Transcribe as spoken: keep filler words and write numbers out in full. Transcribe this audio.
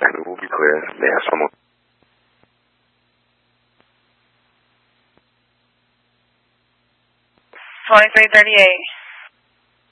and it will be clear. May I have someone? twenty-three thirty-eight.